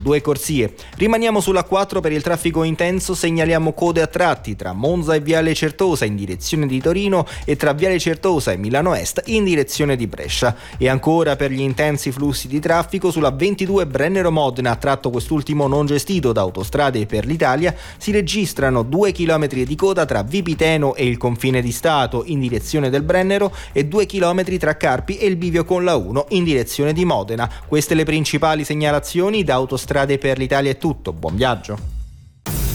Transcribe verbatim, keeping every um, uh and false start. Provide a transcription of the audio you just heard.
Due corsie. Rimaniamo sulla quattro per il traffico intenso, segnaliamo code a tratti tra Monza e Viale Certosa in direzione di Torino e tra Viale Certosa e Milano Est in direzione di Brescia. E ancora per gli intensi flussi di traffico sulla ventidue Brennero-Modena, tratto quest'ultimo non gestito da Autostrade per l'Italia, si registrano due chilometri di coda tra Vipiteno e il confine di Stato in direzione del Brennero e due chilometri tra Carpi e il bivio con la uno in direzione di Modena. Queste le principali segnalazioni. Da Autostrade per l'Italia è tutto, buon viaggio.